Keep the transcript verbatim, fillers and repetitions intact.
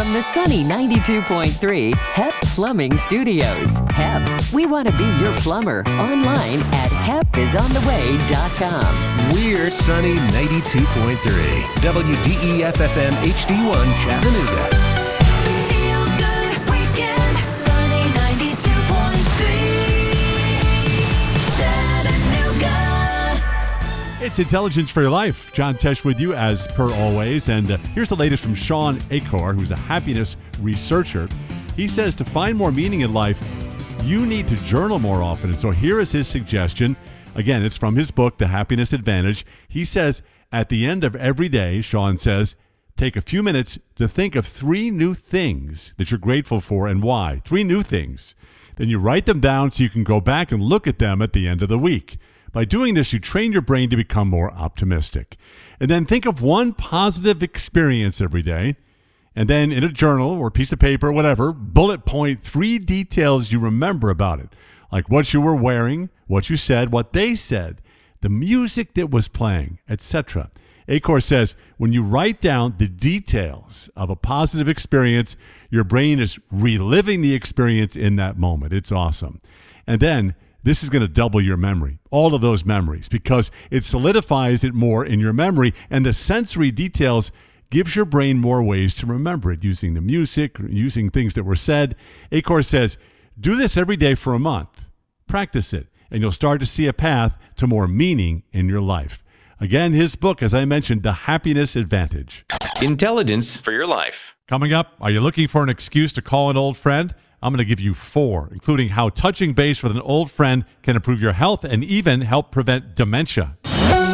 from the sunny ninety-two point three H E P Plumbing Studios. H E P, we want to be your plumber. Online at hep is on the way dot com. We're sunny ninety-two point three W D E F F M H D one Chattanooga. Feel good weekend, sunny ninety-two point three Chattanooga. It's Intelligence for Your Life. John Tesh with you as per always. And uh, here's the latest from Sean Achor, who's a happiness researcher. He says to find more meaning in life, you need to journal more often. And so here is his suggestion. Again, it's from his book, The Happiness Advantage. He says, at the end of every day, Sean says, take a few minutes to think of three new things that you're grateful for and why. Three new things. Then you write them down so you can go back and look at them at the end of the week. By doing this, you train your brain to become more optimistic. And then think of one positive experience every day. And then in a journal or piece of paper, or whatever, bullet point three details you remember about it. Like what you were wearing, what you said, what they said, the music that was playing, et cetera. Achor says, when you write down the details of a positive experience, your brain is reliving the experience in that moment. It's awesome. And then this is going to double your memory, all of those memories, because it solidifies it more in your memory, and the sensory details gives your brain more ways to remember it, using the music, using things that were said. Achor says, do this every day for a month. Practice it, and you'll start to see a path to more meaning in your life. Again, his book, as I mentioned, The Happiness Advantage. Intelligence for Your Life. Coming up, are you looking for an excuse to call an old friend? I'm going to give you four, including how touching base with an old friend can improve your health and even help prevent dementia.